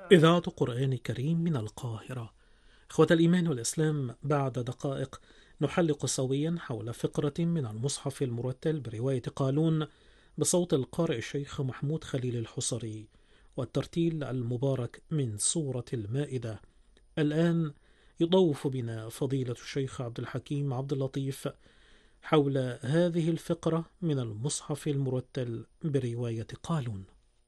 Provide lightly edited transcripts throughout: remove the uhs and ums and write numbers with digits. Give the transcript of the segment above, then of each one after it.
إذاعة قرآن كريم من القاهرة. إخوة الإيمان والإسلام، بعد دقائق نحلق سويا حول فقرة من المصحف المرتل برواية قالون بصوت القارئ الشيخ محمود خليل الحصري، والترتيل المبارك من سورة المائدة. الآن يطوف بنا فضيلة الشيخ عبد الحكيم عبد اللطيف حول هذه الفقرة من المصحف المرتل برواية قالون.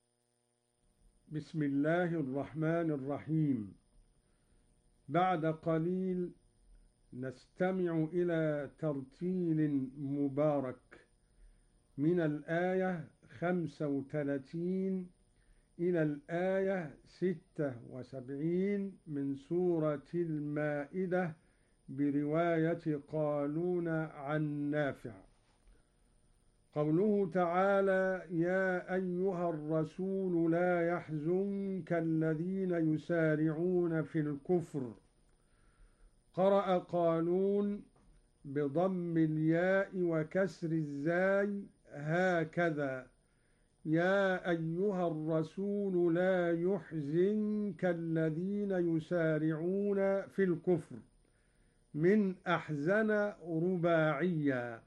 بسم الله الرحمن الرحيم. بعد قليل نستمع إلى ترتيل مبارك من الآية 35 إلى الآية 76 من سورة المائدة برواية قالون عن نافع. قوله تعالى: يا أيها الرسول لا يحزنك الذين يسارعون في الكفر. قرأ قالون بضم الياء وكسر الزاي هكذا: يا أيها الرسول لا يحزنك الذين يسارعون في الكفر، من أحزن رباعيا.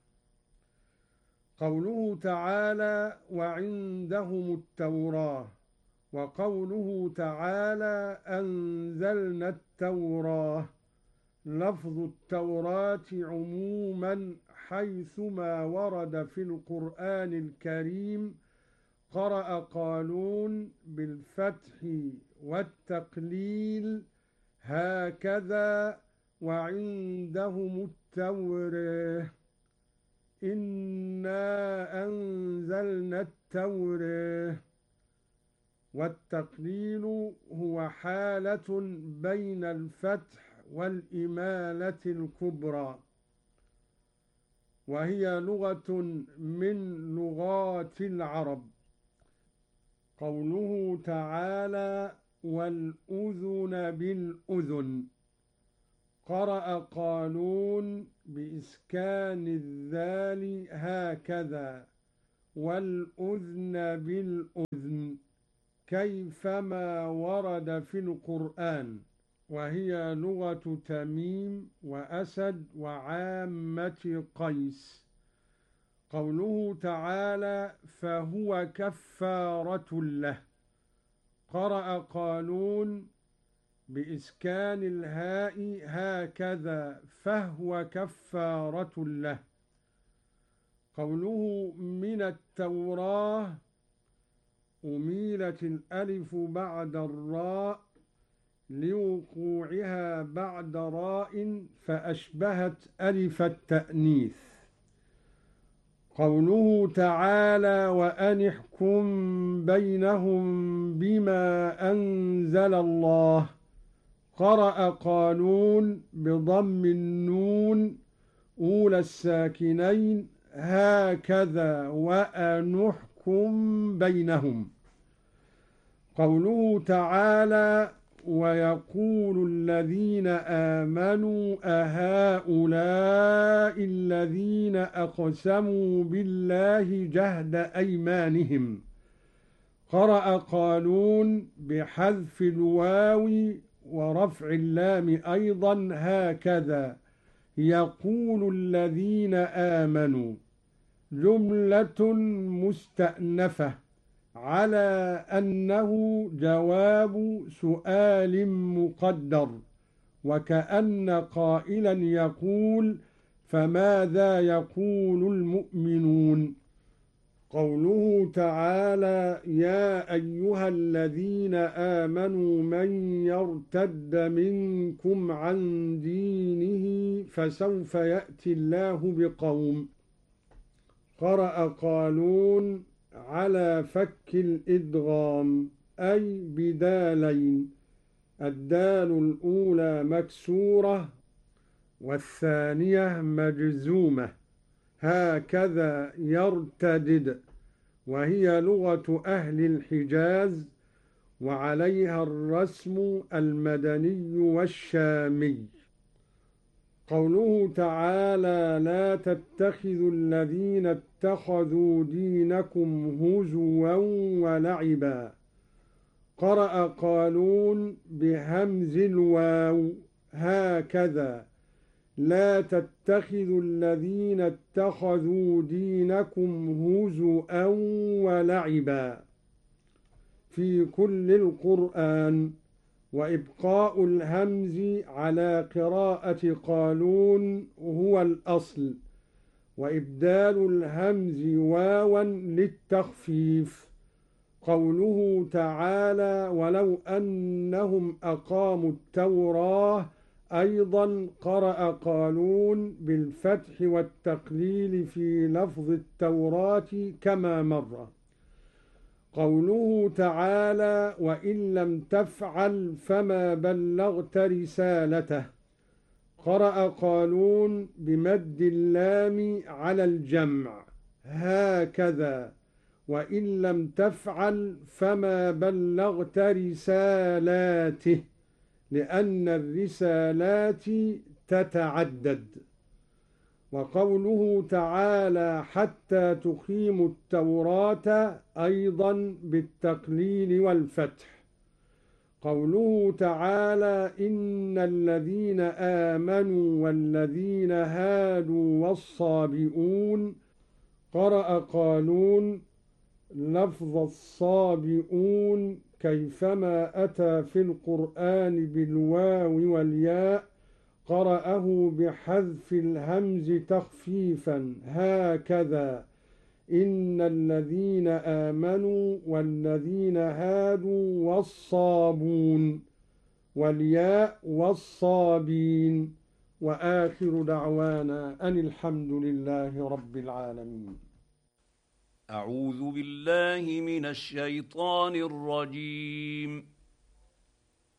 قوله تعالى: وعندهم التوراة. وقوله تعالى: أنزلنا التوراة. لفظ التوراة عموما حيثما ورد في القرآن الكريم. قرأ قالون بالفتح والتقليل هكذا: وعندهم التوراة. إنا أنزلنا التوراة. والتقليل هو حالة بين الفتح والإمالة الكبرى، وهي لغة من لغات العرب. قوله تعالى: والأذن بالأذن. قرأ قالون بإسكان الذال هكذا: والأذن بالأذن، كيفما ورد في القرآن، وهي لغة تميم وأسد وعامة قيس. قوله تعالى: فهو كفارة له. قرأ قالون بإسكان الهاء هكذا: فهو كفارة له. قوله من التوراة، أميلت الألف بعد الراء لوقوعها بعد راء فأشبهت ألف التأنيث. قوله تعالى: وأن احكم بينهم بما أنزل الله. قرأ قالون بضم النون أولى الساكنين هكذا: وأن احكم بينهم. قوله تعالى: ويقول الذين آمنوا أهؤلاء الذين أقسموا بالله جهد أيمانهم. قرأ قالون بحذف الواو ورفع اللام أيضا هكذا: يقول الذين آمنوا. جملة مستأنفة على أنه جواب سؤال مقدر، وكأن قائلا يقول: فماذا يقول المؤمنون. قوله تعالى: يا أيها الذين آمنوا من يرتد منكم عن دينه فسوف يأتي الله بقوم. قرأ قالون على فك الإدغام، أي بدالين: الدال الأولى مكسورة والثانية مجزومة، هكذا يرتدد، وهي لغة أهل الحجاز، وعليها الرسم المدني والشامي. قوله تعالى: لا تتخذوا الذين اتخذوا دينكم هزوا ولعبا. قرأ قالون بهمز الواو هكذا لا تتخذوا الذين اتخذوا دينكم هزؤا ولعبا في كل القرآن، وإبقاء الهمز على قراءة قالون هو الأصل، وإبدال الهمز واوا للتخفيف. قوله تعالى ولو أنهم أقاموا التوراة أيضا قرأ قالون بالفتح والتقليل في لفظ التوراة كما مر. قوله تعالى وإن لم تفعل فما بلغت رسالته قرأ قالون بمد اللام على الجمع هكذا وإن لم تفعل فما بلغت رسالاته لأن الرسالات تتعدد. وقوله تعالى حتى تقيموا التوراة أيضا بالتقليل والفتح. قوله تعالى إن الذين آمنوا والذين هادوا والصابئون قرأ قالون لفظ الصابئون كيفما أتى في القرآن بالواو والياء قرأه بحذف الهمز تخفيفا هكذا إن الذين آمنوا والذين هادوا والصابون والياء والصابين. وآخر دعوانا أن الحمد لله رب العالمين. أعوذ بالله من الشيطان الرجيم.